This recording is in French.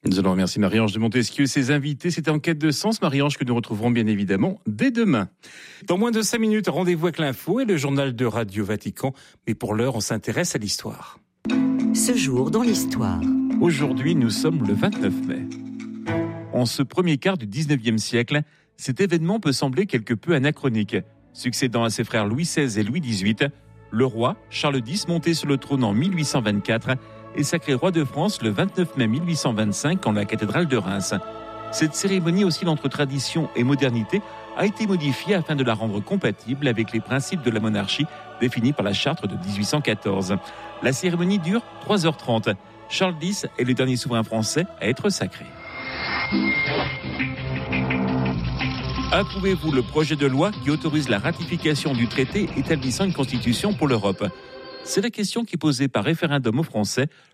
Nous allons remercier Marie-Ange de Montesquieu et ses invités. C'était En quête de sens, Marie-Ange, que nous retrouverons bien évidemment dès demain. Dans moins de 5 minutes, rendez-vous avec l'info et le journal de Radio Vatican. Mais pour l'heure, on s'intéresse à l'histoire. Ce jour dans l'histoire. Aujourd'hui, nous sommes le 29 mai. En ce premier quart du 19e siècle, cet événement peut sembler quelque peu anachronique. Succédant à ses frères Louis XVI et Louis XVIII, le roi Charles X, monté sur le trône en 1824, est sacré roi de France le 29 mai 1825 en la cathédrale de Reims. Cette cérémonie oscille entre tradition et modernité a été modifiée afin de la rendre compatible avec les principes de la monarchie définis par la charte de 1814. La cérémonie dure 3h30. Charles X est le dernier souverain français à être sacré. Approuvez-vous le projet de loi qui autorise la ratification du traité établissant une constitution pour l'Europe ? C'est la question qui est posée par référendum aux Français